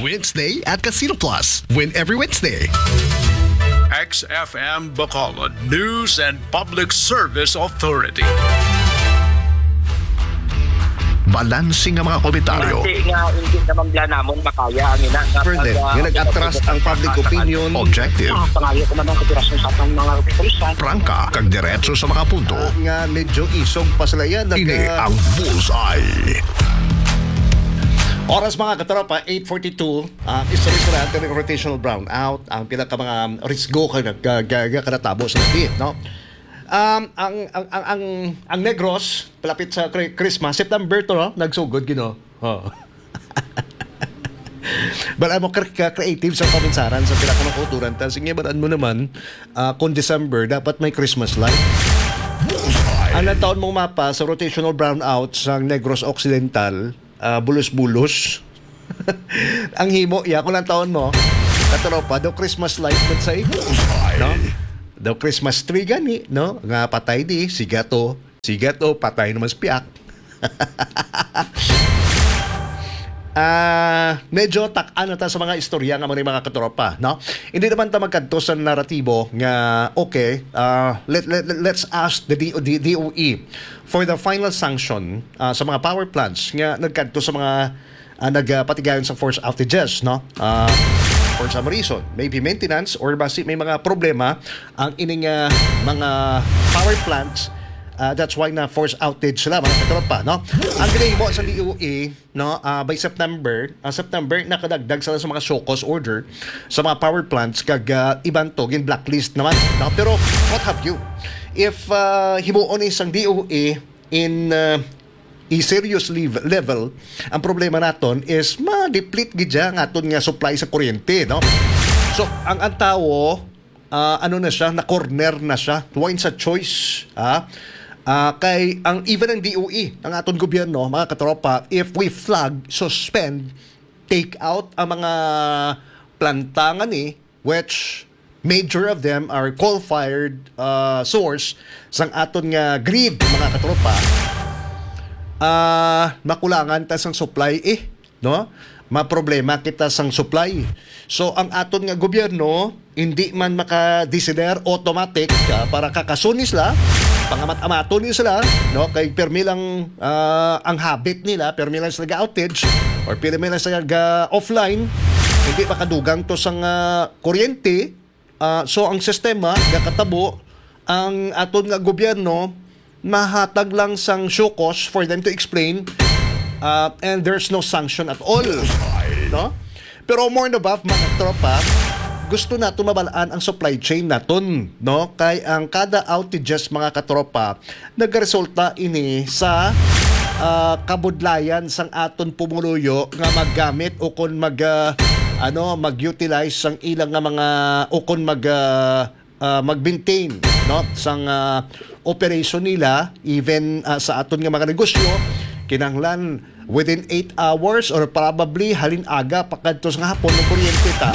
Wednesday at Casino Plus. Win every Wednesday. XFM Bacolod News and Public Service Authority. Balansing ang mga komentaryo. Kasi nga hindi naman bla namon makaya ang ina. Further, yung nag-atras ang public opinion. Objective. Pangayo ko naman kapirasyon sa atong mga opisyal. Prangka, kag diretso sa mga punto. Nga medyo isog pa sila yan. Ini ang Bullseye. Oras mga katropa, 8:42. History ko natin ng rotational brownout. Ang pinaka mga risgo ka nagkakanatabo sa nabi, no? Ang Negros, palapit sa Christmas, September to, no? Nagsugod, gino. Oh. Balaan mo creative sa paminsaran sa pinakamakauturan. Sige, balaan mo naman, kung December, dapat may Christmas light. Ang taon mong mapa sa rotational brownout sa Negros Occidental, bulos-bulos. Ang himo, kung lang taon mo, katropa, daw Christmas light man sa iyo. No? Daw Christmas tree gani, no? Nga patay di, sigato, patay naman spiak. Medyo tak-an na ta sa mga istorya nga mga katropa, no? Hindi naman ta magkadto sa naratibo nga okay, let's ask the DOE for the final sanction sa mga power plants nga nagkadto sa mga nagpatigayon sa force outages, no? For some reason, maybe maintenance or basi may mga problema ang ining mga power plants. That's why na force outage sila mga katropa, no? Ang ginahimo sa DOE, no, by September nakadagdag sila sa mga show cause order sa mga power plants kag iban to gin blacklist naman, no? Pero what have you? If himuon isang DOE in a serious level, ang problema naton is ma-deplete gidya nga aton nga supply sa kuryente, no? So ang tao na siya, na corner na siya, tuwain sa choice, kay ang even ang DOE, ang aton gobyerno, mga katropa, if we flag, suspend, take out ang mga plantangan which major of them are coal-fired source sang aton nga grid, mga katropa, makulangan ta sang supply no? Maproblema kita sang supply. So ang aton nga gobyerno hindi man maka-desider automatic para kakasunis la, pangamat-amaton sila, no? Kay permi lang ang habit nila, permi lang sila outage or permi lang sila offline, hindi makadugang to sang kuryente. So ang sistema gakatabo ang aton nga gobyerno mahatag lang sang show cause for them to explain, and there's no sanction at all, no? Pero more and above, mga tropa, gusto nato mabalaan ang supply chain naton, no? Kay ang kada outages, mga katropa, nagresulta ini sa kabudlayan sang aton pumuluyo nga maggamit o kun mag-utilize sang ilang nga mga o kun mag-maintain, no, sang operation nila, even sa aton nga mga negosyo, kinahanglan within 8 hours or probably halin aga pakadto sa hapon ng kuryente ta.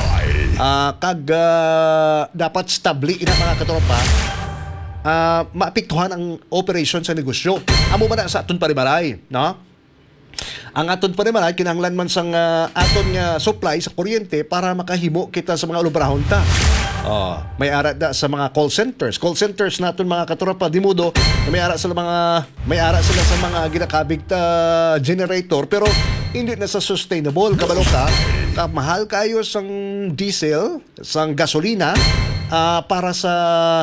Dapat stabli ina mga katropa, maapektuhan ang operation sa negosyo. Amo man sa aton paribaray, no? Ang aton paribaray kinahanglan man sang aton nga supply sa kuryente para makahimo kita sa mga lubrahon ta. May ara da sa mga call centers. Call centers naton mga katropa dimudo, may ara sila sa mga ginakabig ta generator pero hindi na sa sustainable, kabalo ka mahal kayo sang diesel, sang gasolina para sa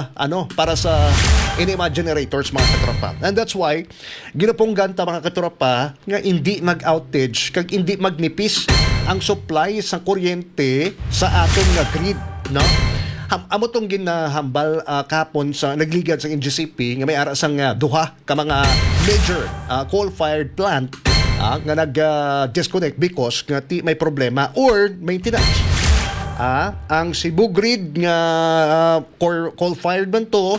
ini mga generators, mga katropa. And that's why ginapunggan ta mga katropa nga hindi mag-outage kag hindi magnipis ang supply sa kuryente sa aton nga grid, no? Amo tong ginahambal kapon sa nagligad sa NGCP nga may ara sang duha ka mga major coal-fired plant nga nag-disconnect because nga may problema or maintenance. Ang Cebu Grid nga coal-fired man to,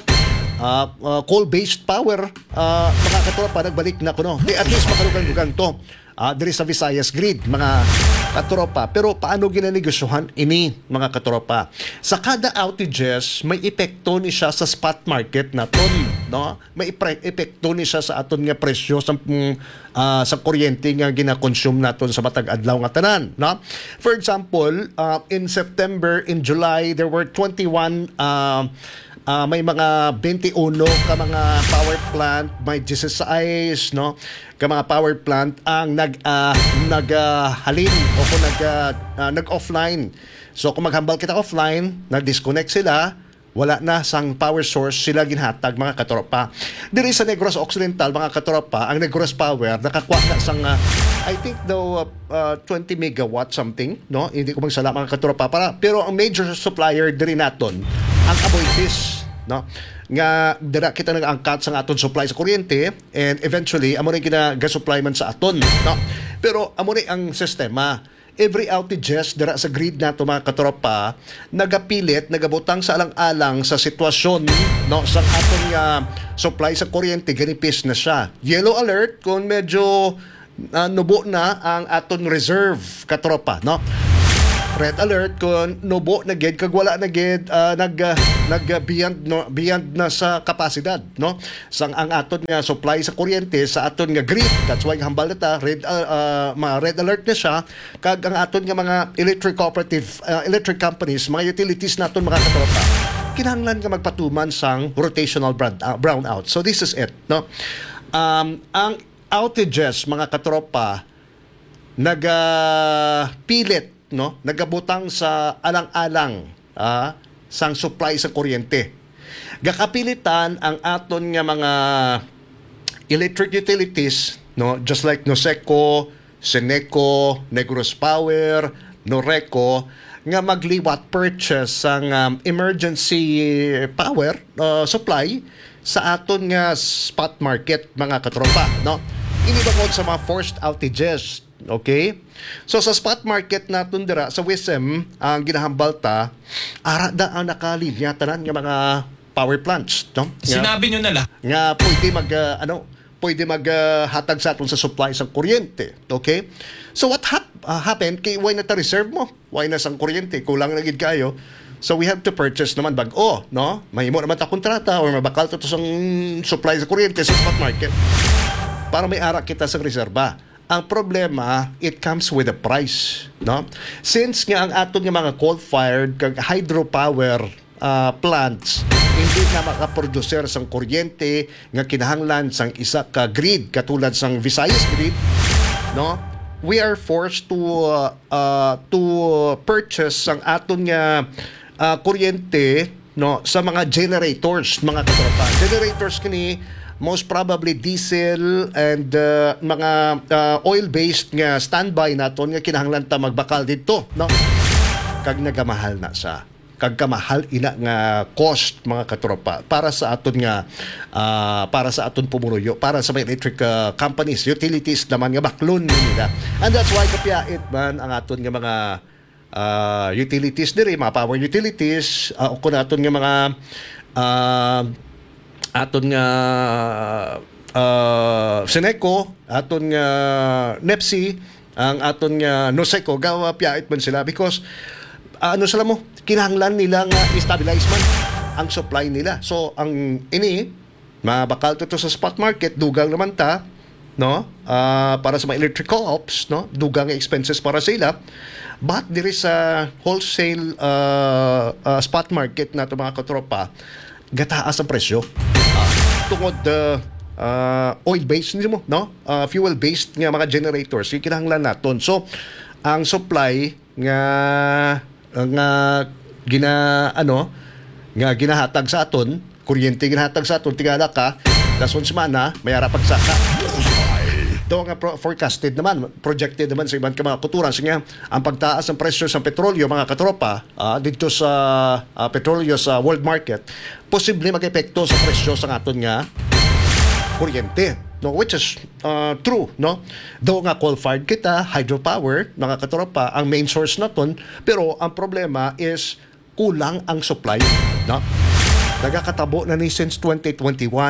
coal-based power, mga katropa, nagbalik na ko, no? At least makalugan-lugan to. diri sa Visayas grid, mga katropa. Pero paano ginanegosyohan ini, mga katropa? Sa kada outages, may epekto ni siya sa spot market naton, no? May epekto ni siya sa aton nga presyo sa kuryente nga gina-consume naton sa matag adlaw nga tanan, no? For example, in September, in July, there were 21 may mga 21 ka mga power plant, may 16, no, ka mga power plant ang naghalin o kung nag-offline. So kung maghambal kita offline, nag-disconnect sila, wala na sang power source sila ginhatag, mga katropa. Diri sa Negros Occidental, mga katropa, ang Negros Power nakakuha na sang I think daw 20 megawatt something, no? Hindi ko magsala, mga katropa, pero ang major supplier diri naton ang Aboitiz, no? Nga dira kita nag-angkat sa aton supply sa kuryente, and eventually amo rin gina-supply man sa aton, no? Pero amo rin ang sistema. Every outages dira sa grid nato, mga katropa, nagapilit, nagabutang sa alang-alang sa sitwasyon, no, sa aton nga supply sa kuryente, ganipis na siya. Yellow alert kung medyo nubo na ang aton reserve, katropa, no? Red alert kung nubo na gid, kag wala na gid, beyond na sa kapasidad, no? Sang ang aton nga supply sa kuryente sa aton nga grid. That's why hambal na ta, red alert na siya, kag ang aton nga mga electric cooperative, electric companies, mga utilities naton, mga katropa, kinahanglan nga magpatuman sang rotational brownout. So this is it, no? Ang outages, mga katropa, nagapilit, no, nagabutang sa alang-alang sang supply sa kuryente. Gakapilitan ang aton nga mga electric utilities, no, just like Noseco, Seneco, Negros Power, Noreco, nga magliwat purchase sang emergency power supply sa aton nga spot market, mga katropa, no? Ini bangod sa mga forced outages. Okay? So sa spot market naton dira sa WISM, ang ginahambal ta, ara da ang nakalinya tanan nga mga power plants, no? Sinabi nyo na lang. Nga pwede maghatag sa aton sa supply sa kuryente. Okay? So what happened kay why na ta reserve mo? Why na sang kuryente? Kulang na gid kayo. So we have to purchase naman bag-o, no? Mahimo naman ta kontrata or mabakal to sang supply sa kuryente sa spot market para may ara kita sa reserba. Ang problema, it comes with a price, no? Since nga ang aton nga mga coal-fired kag hydropower plants hindi na makaproducer sang kuryente nga kinahanglan sang isa ka grid katulad sang Visayas grid, no? We are forced to purchase sang aton nga kuryente, no, sa mga generators, mga katropa. Generators kini most probably diesel and mga oil-based nga standby naton nga kinahanglan ta magbakal dito, no? Kag nagamahal na sa kag kamahal ina nga cost, mga katropa, para sa aton nga para sa aton pumuruyo, para sa mga electric companies, utilities naman nga baklon nila. And that's why kapiyait man ang aton nga mga utilities diri, mga power utilities, o kun aton nga mga aton nga Seneco, aton nga NEPSI, ang aton nga Noseco, gawa piyait man sila because sila mo, kinahanglan nila nga i-stabilize man ang supply nila. So ang ini mabakal to sa spot market, dugang naman ta, no, para sa mga electric co-ops, no, dugang nga expenses para sila. But there is a wholesale spot market na ito, mga katropa, gataas ang presyo. Tungod oil-based mo, no? Fuel-based nga mga generators, yung kinahanglan naton. So, ang supply nga ginahatag sa aton, kuryente ginahatag sa aton, tingala ka, dason semana, may ara pagsaka. Ito nga forecasted naman, projected naman sa ibang mga kuturan. Sige, ang pagtaas ng presyo sa petrolyo, mga katropa, dito sa petrolyo sa world market, posible mag-epekto sa presyo sa aton nga kuryente, no, which is true, no? Though nga coal-fired kita, hydropower, mga katropa, ang main source naton, pero ang problema is kulang ang supply, no? Nagakatabo na ni since 2021.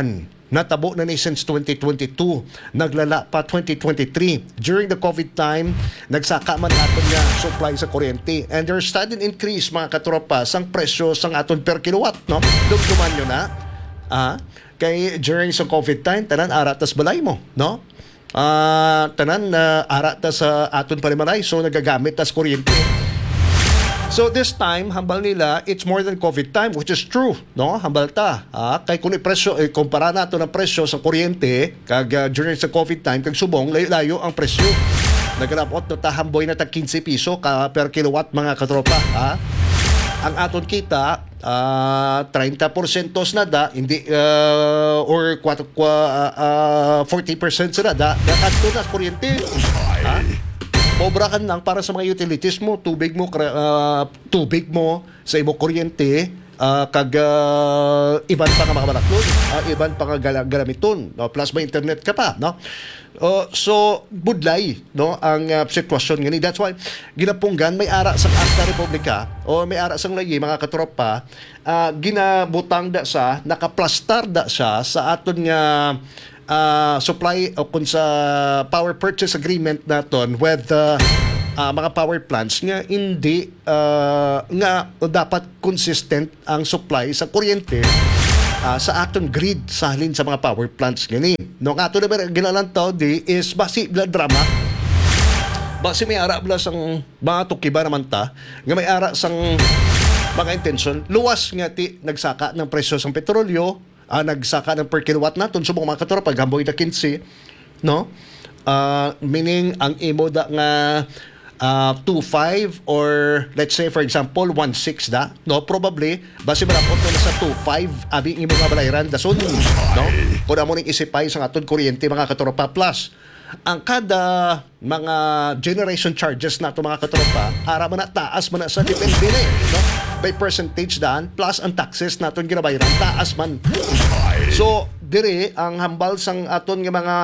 natabo na ni since 2022, naglala pa 2023. During the COVID time, nagsaka man aton nga supply sa kuryente. And there's sudden increase, mga katropa, sang presyo sang aton per kilowatt, no? Dumduman nyo na. Kay during sa COVID time, tanan ara tas balay mo, no? Tanan ara tas sa aton palimaray, so nagagamit tas kuryente. So this time, hambal nila, it's more than COVID time, which is true, no? Hambal ta. Kay kung presyo, kumpara nato ng presyo sa kuryente, kag during sa COVID time, kag subong, layo-layo ang presyo. Nagrapot no tahamboy na tag 15 piso ka per kilowatt, mga katropa. Ang aton kita, 30% na da, hindi, or 40% na da, nakadto na kuryente. Obra kan lang para sa mga utilities mo, tubig mo sa imo kuryente, kag iban pa nga mga balaklon, iban pa nga galamiton, no? Plus may internet ka pa, no? So budlay, no, ang sitwasyon ngani. That's why ginapunggan may ara sa Acta Republika o may ara sang layi, mga katropa, ginabutang da sa nakaplastar da siya sa aton nga supply o kung sa power purchase agreement naton with mga power plants nga hindi nga dapat consistent ang supply sa kuryente sa aton grid sa halin sa mga power plants gani. No nga ato na ginalantaw di is basi bla drama. Basi may ara bla sang mga tukiba naman ta nga may ara sang mga intention luwas nga ti nagsaka ng presyo sang petrolyo, nagsaka ng per kilowatt naton subong mga katropa gamboy na 15, no? Meaning ang imo da nga 2.5 or let's say for example 1.6 da, no? Probably base marapot na sa 2.5 abi imo nga balayran dason, no? Kung amo ning isipay sa aton kuryente, mga katropa, plus ang kada mga generation charges nato, mga katropa, ara man na taas man na sa depende, no? By percentage daan plus ang taxes naton ginabayaran taas man. So dire ang hambal sang aton nga mga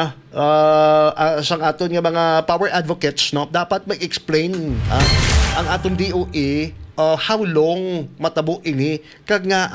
mga power advocates, no, dapat mag-explain ang aton DOE how long matabo ini kag nga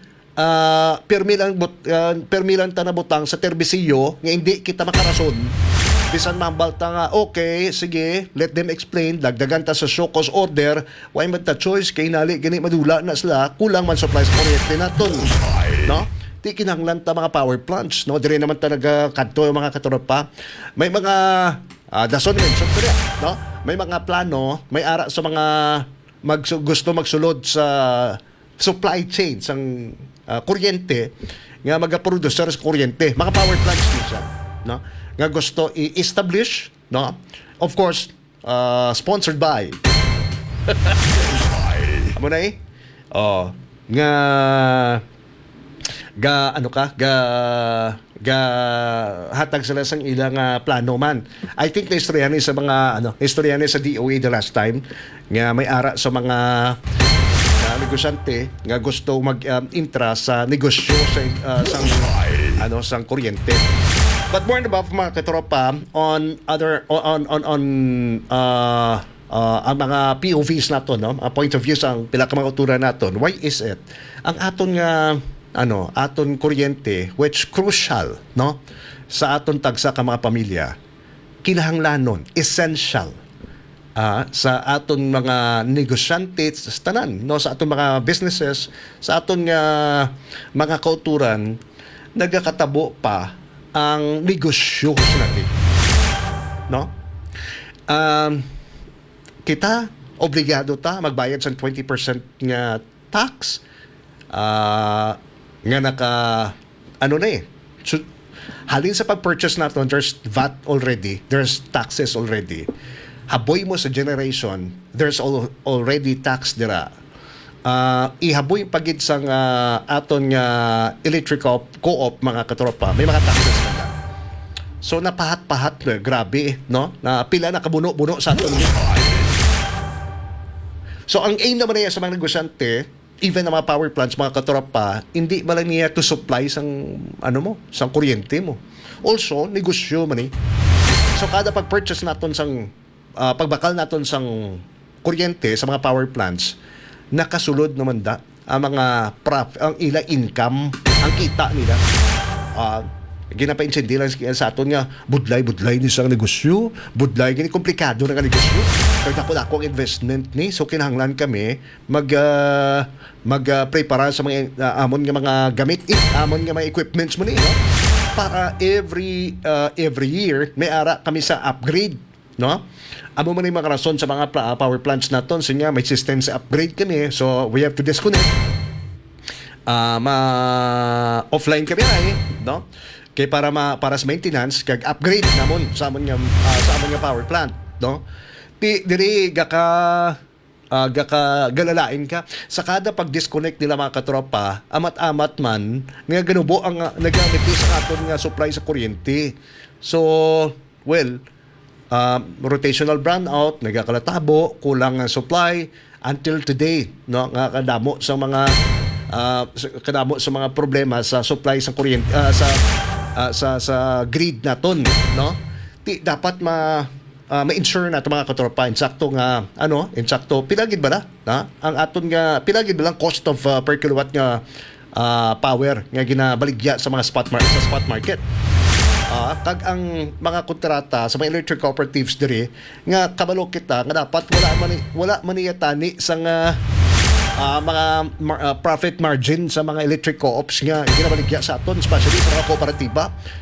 permilan ta na butang sa terbisiyo nga hindi kita makarason. Bisan mambalta nga, okay, sige, let them explain, dagdagan ta sa show cause order, why man ta choice, kay nali, gani madula na sila, kulang man supply sa kuryente naton, no? Di kinahanglan ta mga power plants, no? Dire naman talaga kadto mga katropa. May mga, dason mention ko no? May mga plano, may ara sa mga gusto magsulod sa supply chain sang kuryente, nga magaproducer sa kuryente, mga power plants niya, no? Nga gusto i-establish, no? Of course, sponsored by. Amo na hatag sila sang ilang plano man. I think naistorya ni sa mga istorya ni sa DOE the last time nga may ara sa mga negosyante nga gusto mag-intra sa negosyo sang kuryente. But more than above, mga katropa, on ang mga POVs naton, no, point of views ang pila ka mga utura naton, why is it ang aton nga aton kuryente, which crucial, no, sa aton tagsa ka mga pamilya, kinahanglanon, essential sa aton mga negosyante sa tanan, no, sa aton mga businesses, sa aton nga mga kauturan, nagakatabo pa ang negosyo natin, no? Kita obligado ta magbayad sa 20% nga tax, nga naka so, halin sa pag-purchase natin, there's VAT already, there's taxes already. Haboy mo sa generation, there's already tax dira. Ihaboy pagid sang aton nga electric co-op, mga katropa, may mga taxes na. So napahat-pahat na, grabe, no? Na pila na kabuno-buno sa aton. So ang aim naman niya sa mga negosyante, even na mga power plants, mga katropa, hindi man lang niya to supply sang sang kuryente mo. Also, negosyo man . So kada pag-purchase naton sang pagbakal naton sang kuryente sa mga power plants, nakasulod naman ang mga ang ila income, ang kita nila. ginapainsendi lang sa aton nga budlay ni sa negosyo, budlay gini komplikado na nga negosyo. Kaya ako ang investment ni, so kinahanglan kami prepara sa mga amon nga mga gamit, amon nga mga equipments mo ni, no? Para every year may ara kami sa upgrade, no? Amo man yung mga rason sa mga power plants naton, so nga may system sa upgrade kami, so we have to disconnect. Offline kami ay, no? Kay para sa maintenance kag upgrade namon sa amon nga power plant, no? Diri galalain ka sa kada pag-disconnect nila mga katropa, amat-amat man nga ganubo ang nagamit sa aton nga supply sa kuryente. So, well, rotational brownout, nagakalatabo, kulang nga supply until today, no? Nga kadamo sa mga problema sa supply sa kuryente, sa grid naton, no? Dapat ma-insure na ito mga katropa. Insakto pilagid ba na? Ang aton nga pilagid ba lang cost of per kilowatt nga power nga ginabaligya sa mga spot market. Kag ang mga kontrata sa mga electric cooperatives diri nga kabalo kita nga dapat wala man niya tani sa mga profit margin sa mga electric co-ops nga ginabaligya sa aton, especially sa mga kooperatiba.